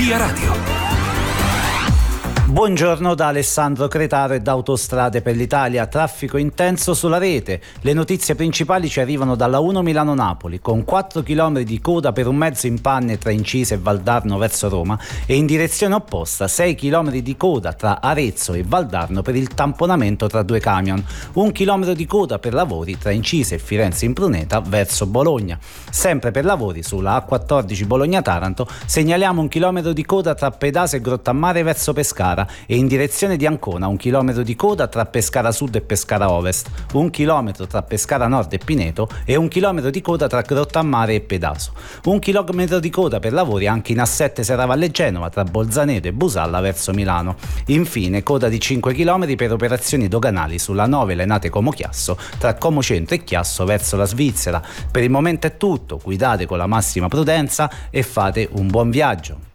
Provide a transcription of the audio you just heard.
Via Radio. Buongiorno da Alessandro Cretaro e da Autostrade per l'Italia. Traffico intenso sulla rete. Le notizie principali ci arrivano dalla 1 Milano-Napoli, con 4 km di coda per un mezzo in panne tra Incise e Valdarno verso Roma e in direzione opposta 6 km di coda tra Arezzo e Valdarno per il tamponamento tra due camion. 1 chilometro di coda per lavori tra Incise e Firenze in Pruneta verso Bologna. Sempre per lavori sulla A14 Bologna-Taranto segnaliamo 1 chilometro di coda tra Pedase e Grottammare verso Pescara e in direzione di Ancona 1 chilometro di coda tra Pescara Sud e Pescara Ovest, 1 chilometro tra Pescara Nord e Pineto e 1 chilometro di coda tra Grottammare e Pedaso. 1 chilometro di coda per lavori anche in A7 Serravalle Genova tra Bolzaneto e Busalla verso Milano. Infine coda di 5 km per operazioni doganali sulla 9 Lenate Como Chiasso tra Como Centro e Chiasso verso la Svizzera. Per il momento è tutto, guidate con la massima prudenza e fate un buon viaggio.